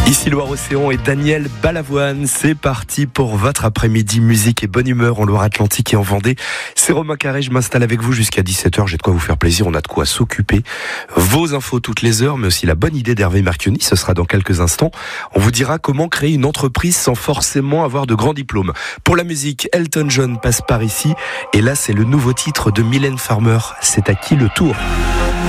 Ici Loire-Océan et Daniel Balavoine, c'est parti pour votre après-midi musique et bonne humeur en Loire-Atlantique et en Vendée. C'est Romain Carré, je m'installe avec vous jusqu'à 17h, j'ai de quoi vous faire plaisir, on a de quoi s'occuper. Vos infos toutes les heures, mais aussi la bonne idée d'Hervé Marchionni, ce sera dans quelques instants. On vous dira comment créer une entreprise sans forcément avoir de grands diplômes. Pour la musique, Elton John passe par ici, et là c'est le nouveau titre de Mylène Farmer, c'est à qui le tour ?